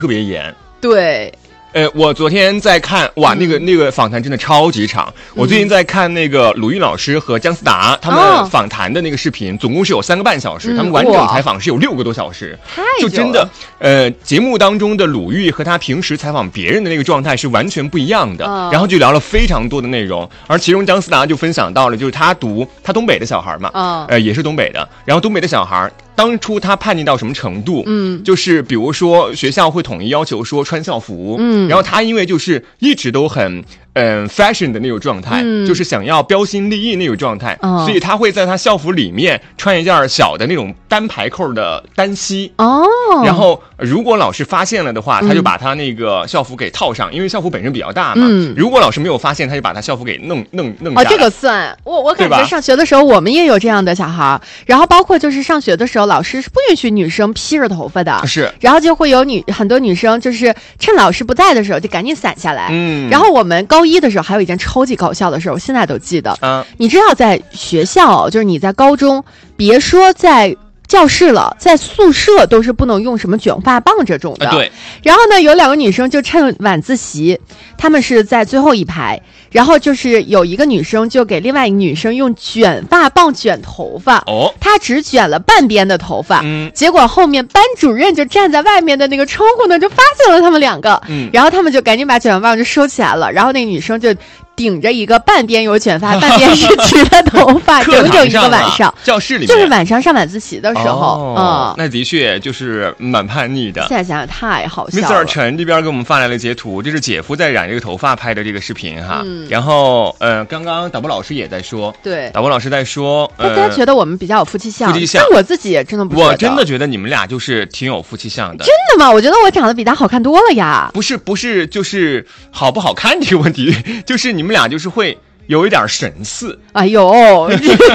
特别严。 对。 我昨天在看，哇，那个访谈真的超级长。我最近在看那个鲁豫老师和姜思达他们访谈的那个视频，总共是有3个半小时，他们完整采访是有6个多小时，就真的，节目当中的鲁豫和他平时采访别人的那个状态是完全不一样的。然后就聊了非常多的内容，而其中姜思达就分享到了，就是他东北的小孩嘛，也是东北的，然后东北的小孩。当初他叛逆到什么程度？就是比如说学校会统一要求说穿校服，然后他因为就是一直都很fashion 的那种状态，就是想要标新立异那种状态，所以他会在他校服里面穿一件小的那种单排扣的单膝然后如果老师发现了的话，他就把他那个校服给套上，因为校服本身比较大嘛，如果老师没有发现，他就把他校服给弄下来。 这个算我感觉上学的时候我们也有这样的小孩，然后包括就是上学的时候，老师是不允许女生披着头发的， 是， 然后就会有很多女生就是趁老师不在的时候就赶紧散下来。然后我们高一的时候还有一件超级搞笑的事儿，我现在都记得。你知道在学校，就是你在高中，别说在教室了，在宿舍都是不能用什么卷发棒这种的。 对。 然后呢，有2个女生就趁晚自习，她们是在最后一排，然后就是有一个女生就给另外一个女生用卷发棒卷头发。她只卷了半边的头发。结果后面班主任就站在外面的那个窗户呢，就发现了她们2个。然后他们就赶紧把卷发棒就收起来了，然后那个女生就顶着一个半边有卷发半边是直的头发整一个晚上， 教室里面就是晚上上晚自习的时候。 那的确就是蛮叛逆的。 现在想想太好笑了。 Mr. 陈这边给我们发来了截图，这是姐夫在染这个头发拍的这个视频哈。然后刚刚导播老师也在说， 对， 导播老师在说， 大家觉得我们比较有夫妻相，但我自己也真的不觉得。 我真的觉得你们俩就是挺有夫妻相的。 真的吗？我觉得我长得比他好看多了呀。 不是，就是好不好看这个问题，就是你们俩就是会有一点神似。 哎呦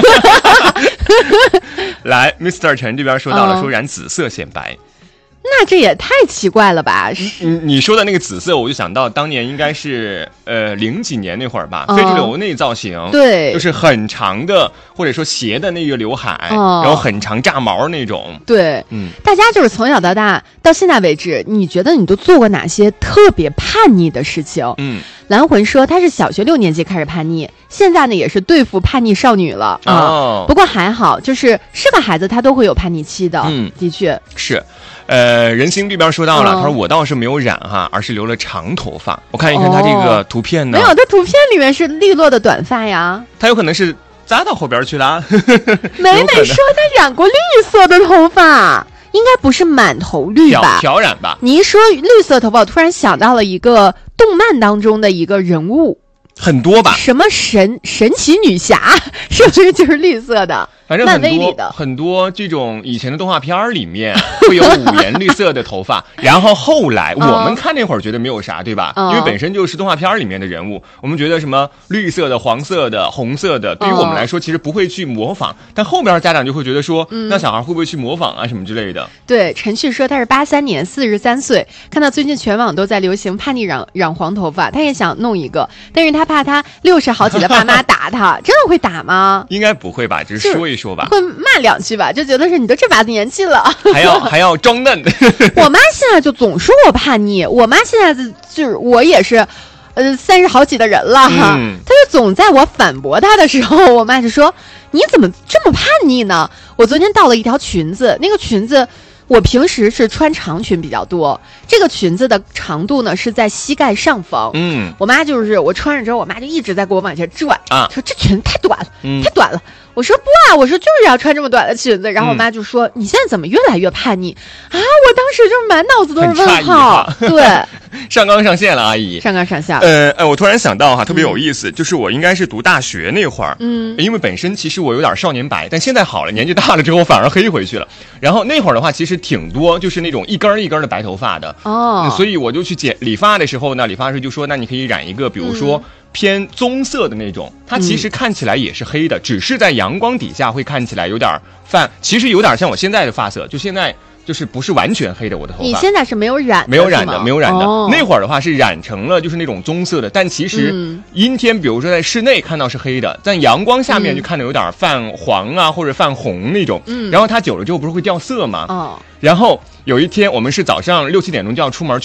来 Mr. 陈这边说到了，说染紫色显白。 那这也太奇怪了吧。 你说的那个紫色，我就想到当年应该是00几年那会儿吧，非主流那造型， 对， 就是很长的或者说斜的那个刘海，然后很长炸毛那种。 对，大家就是从小到大到现在为止，你觉得你都做过哪些特别叛逆的事情？蓝魂说他是小学6年级开始叛逆，现在呢也是对付叛逆少女了不过还好，就是个孩子他都会有叛逆期的。的确是。人心这边说到了，他说我倒是没有染哈，而是留了长头发。我看一看他这个图片呢， 没有，他图片里面是利落的短发呀。 他有可能是扎到后边去了。 美美说他染过绿色的头发，应该不是满头绿吧？ 挑染吧。 你一说绿色头发，我突然想到了一个动漫当中的一个人物。 很多吧？ 什么神奇女侠，是不是就是绿色的？ 反正很多这种以前的动画片里面会有5颜绿色的头发，然后后来我们看那会儿觉得没有啥，对吧？因为本身就是动画片里面的人物，我们觉得什么绿色的、黄色的、红色的，对于我们来说其实不会去模仿，但后面家长就会觉得说，那小孩会不会去模仿啊什么之类的？ 对，陈旭说他是83年，43岁，看到最近全网都在流行叛逆染黄头发，他也想弄一个，但是他怕他60好几的爸妈打他，真的会打吗？ 应该不会吧，只是说一说吧， 会骂2句吧，就觉得是你都这把年纪了， 还要装嫩。 我妈现在就总说我叛逆，我妈现在就是我也是，30好几的人了哈，她就总在我反驳她的时候，我妈就说你怎么这么叛逆呢？我昨天到了一条裙子，那个裙子。我平时是穿长裙比较多，这个裙子的长度呢是在膝盖上方。我妈就是我穿上之后，我妈就一直在给我往前拽说这裙子太短了，太短了。我说不啊，我说就是要穿这么短的裙子。然后我妈就说你现在怎么越来越叛逆啊？我当时就满脑子都是问号。对， 上纲上线了，阿姨。 上纲上线。 我突然想到哈，特别有意思，就是我应该是读大学那会儿，因为本身其实我有点少年白，但现在好了，年纪大了之后反而黑回去了。然后那会儿的话，其实挺多就是那种一根一根的白头发的所以我就去剪理发的时候呢，理发师就说，那你可以染一个，比如说偏棕色的那种，它其实看起来也是黑的，只是在阳光底下会看起来有点泛，其实有点像我现在的发色，就现在就是不是完全黑的我的头发。 你现在是没有染的？ 没有染的。那会儿的话是染成了就是那种棕色的，但其实阴天比如说在室内看到是黑的，在阳光下面就看到有点泛黄啊或者泛红那种然后它久了之后不是会掉色吗然后有一天我们是早上6、7点钟就要出门